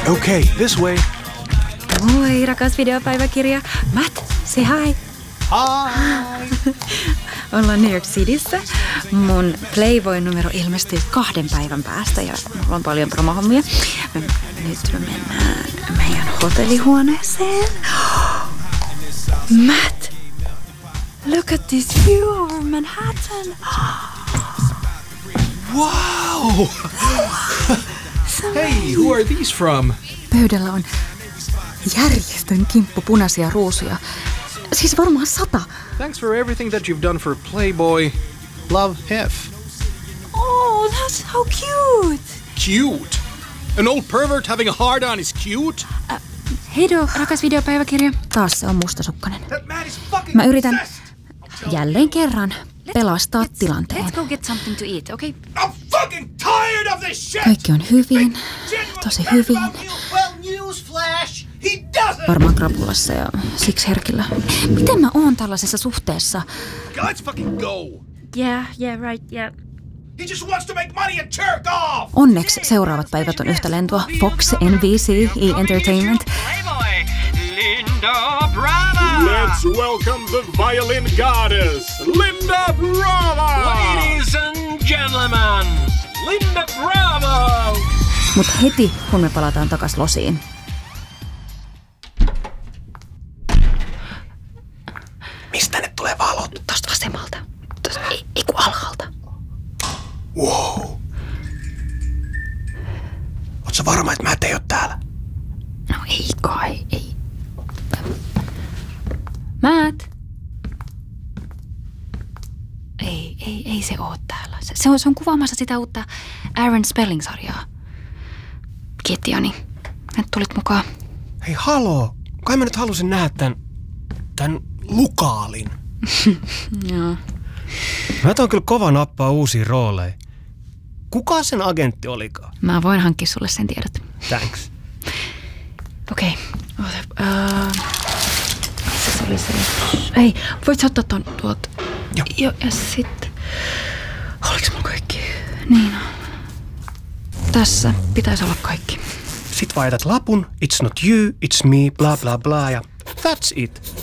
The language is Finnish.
Okay, this way. Moi, rakas videopäiväkirja. Matt, say hi. Hi! Ollaan New York Cityssä. Mun Playboy-numero ilmestyy 2 päivän päästä ja mulla on paljon promohommia. Nyt me mennään meidän hotellihuoneeseen. Matt, look at this view over Manhattan. Wow! Hey, who are these from? Pöydällä on järjestön kimppu punaisia ruusuja. Siis varmaan 100. Thanks for everything that you've done for Playboy. Love, Hef. Oh, that's how cute. Cute? An old pervert having a hard-on is cute? Heido, rakas videopäiväkirja. Taas se on mustasukkainen. That man is fucking Mä yritän obsessed. jälleen kerran pelastaa tilanteen. Let's go get something to eat, okay? I'm fucking tired of this shit! Kaikki on hyvin, tosi hyvin. Well, newsflash, he doesn't! Varmaan krapulassa ja siksi herkillä. Miten mä oon tällaisessa suhteessa? Let's fucking go! Yeah, right, yeah. He just wants to make money and jerk off! Onneksi seuraavat päivät on yhtä lentoa. Fox, NBC, E! Playboy, Linda Brava! Let's welcome the violin goddess, Linda Brava! Ladies and gentlemen, Linda Bravo! Mut heti, kun me palataan takas losiin. Mistä ne tulee valot? Tosta vasemmalta. Ei kun alhaalta. Wow. Oot sä varma, että Matt ei oo täällä? No ei kai, ei. Matt? Ei se oo täällä. Se on kuvaamassa sitä uutta Aaron Spelling-sarjaa. Kiitti, Jani. Nyt tulit mukaan. Hei, haloo. Kai mä nyt halusin nähdä tän Lukaalin. Joo. Mä oon kyllä kova nappaa uusia rooleja. Kuka sen agentti olikaan? Mä voin hankkia sulle sen tiedot. Thanks. Okei. Se oli se. Ei, voit sä ottaa ton tuolta. Joo. Ja sitten. Oliks mulla kaikki? Niin. Tässä pitäisi olla kaikki. Sit vaihdat lapun, it's not you, it's me, bla bla bla ja that's it.